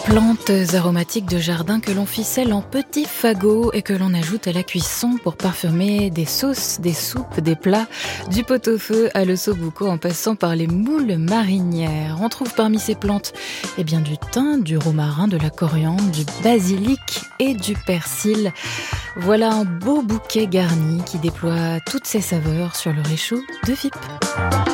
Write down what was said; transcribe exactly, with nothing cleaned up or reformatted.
Plantes aromatiques de jardin que l'on ficelle en petits fagots et que l'on ajoute à la cuisson pour parfumer des sauces, des soupes, des plats, du pot-au-feu à l'osso-buco en passant par les moules marinières. On trouve parmi ces plantes eh bien, du thym, du romarin, de la coriandre, du basilic et du persil. Voilà un beau bouquet garni qui déploie toutes ses saveurs sur le réchaud de V I P.